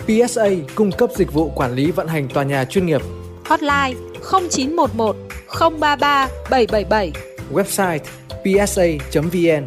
PSA cung cấp dịch vụ quản lý vận hành tòa nhà chuyên nghiệp. Hotline 0911 033 777. Website psa.vn.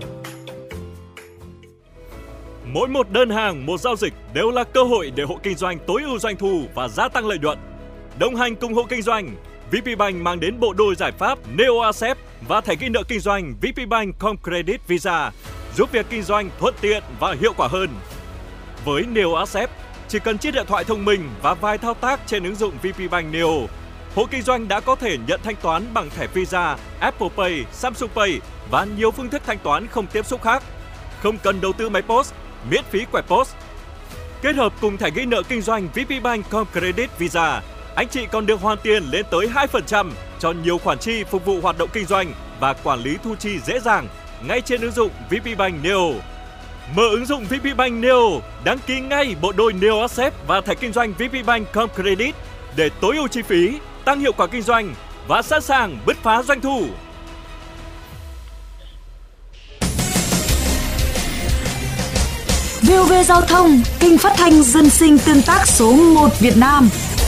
Mỗi một đơn hàng, một giao dịch đều là cơ hội để hộ kinh doanh tối ưu doanh thu và gia tăng lợi nhuận. Đồng hành cùng hộ kinh doanh, VPBank mang đến bộ đôi giải pháp Neo Accept và thẻ ghi nợ kinh doanh VPBank Comcredit Visa, giúp việc kinh doanh thuận tiện và hiệu quả hơn. Với Neo Accept, chỉ cần chiếc điện thoại thông minh và vài thao tác trên ứng dụng VPBank Neo, hộ kinh doanh đã có thể nhận thanh toán bằng thẻ Visa, Apple Pay, Samsung Pay và nhiều phương thức thanh toán không tiếp xúc khác. Không cần đầu tư máy POS, miễn phí quẹt POS. Kết hợp cùng thẻ ghi nợ kinh doanh VPBank Comcredit Visa, anh chị còn được hoàn tiền lên tới 2% cho nhiều khoản chi phục vụ hoạt động kinh doanh và quản lý thu chi dễ dàng ngay trên ứng dụng VPBank Neo. Mở ứng dụng VPBank Neo, đăng ký ngay bộ đôi Neo Accept và thẻ kinh doanh VPBank Comcredit để tối ưu chi phí, tăng hiệu quả kinh doanh và sẵn sàng bứt phá doanh thu. VOV Giao thông, kênh phát thanh dân sinh tương tác số 1 Việt Nam.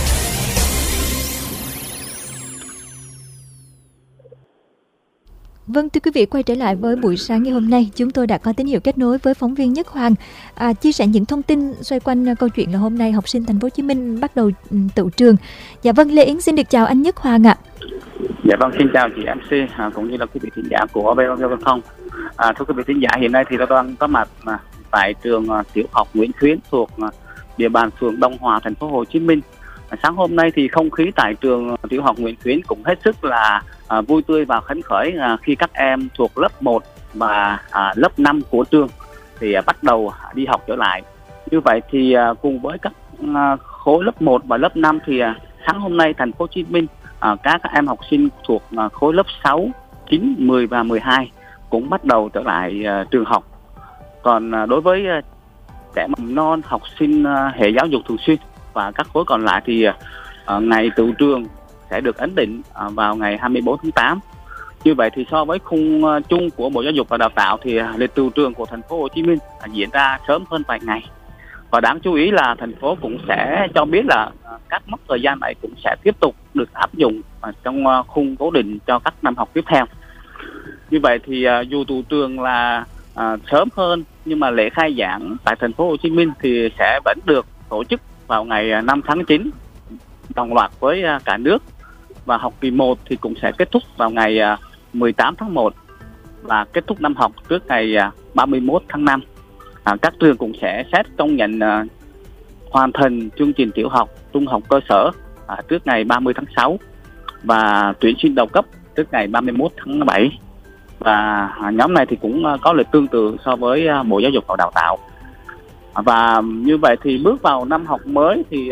Vâng, thưa quý vị, quay trở lại với buổi sáng ngày hôm nay, chúng tôi đã có tín hiệu kết nối với phóng viên Nhất Hoàng, chia sẻ những thông tin xoay quanh câu chuyện là hôm nay học sinh Thành phố Hồ Chí Minh bắt đầu tựu trường. Dạ vâng, Lê Yến xin được chào anh Nhất Hoàng ạ. Dạ vâng, xin chào chị MC cũng như là quý vị thính giả của VOV Giao thông. Thưa quý vị thính giả, hiện nay thì tôi đang có mặt tại trường tiểu học Nguyễn Khuyến thuộc địa bàn phường Đông Hòa, Thành phố Hồ Chí Minh. Sáng hôm nay thì không khí tại trường tiểu học Nguyễn Khuyến cũng hết sức là vui tươi và phấn khởi khi các em thuộc lớp 1 và lớp 5 của trường thì bắt đầu đi học trở lại. Như vậy thì cùng với các khối lớp 1 và lớp 5 thì sáng hôm nay Thành phố Hồ Chí Minh các em học sinh thuộc khối lớp 6, 9, 10 và 12 cũng bắt đầu trở lại trường học. Còn đối với trẻ mầm non, học sinh hệ giáo dục thường xuyên và các khối còn lại thì ngày tựu trường sẽ được ấn định vào ngày 24 tháng 8. Như vậy thì so với khung chung của Bộ Giáo dục và Đào tạo thì lịch tựu trường của Thành phố Hồ Chí Minh diễn ra sớm hơn vài ngày. Và đáng chú ý là thành phố cũng sẽ cho biết là các mốc thời gian này cũng sẽ tiếp tục được áp dụng trong khung cố định cho các năm học tiếp theo. Như vậy thì dù tựu trường là sớm hơn nhưng mà lễ khai giảng tại Thành phố Hồ Chí Minh thì sẽ vẫn được tổ chức vào ngày 5 tháng 9 đồng loạt với cả nước, và học kỳ 1 thì cũng sẽ kết thúc vào ngày 18 tháng 1 và kết thúc năm học trước ngày 31 tháng 5. Các trường cũng sẽ xét công nhận hoàn thành chương trình tiểu học, trung học cơ sở trước ngày 30 tháng 6 và tuyển sinh đầu cấp trước ngày 31 tháng 7. Và nhóm này thì cũng có lịch tương tự so với Bộ Giáo dục và Đào tạo. Và như vậy thì bước vào năm học mới thì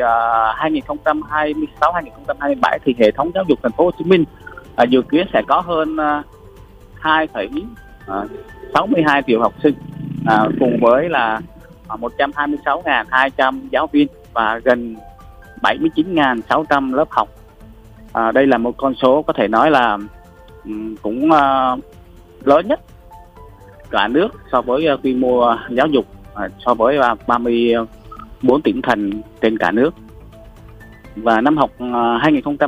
2026-2027 thì hệ thống giáo dục Thành phố Hồ Chí Minh dự kiến sẽ có hơn 2,62 triệu học sinh cùng với là 126.200 giáo viên và gần 79.600 lớp học. Đây là một con số có thể nói là cũng lớn nhất cả nước so với quy mô giáo dục so với 34 tỉnh thành trên cả nước. Và năm học 2020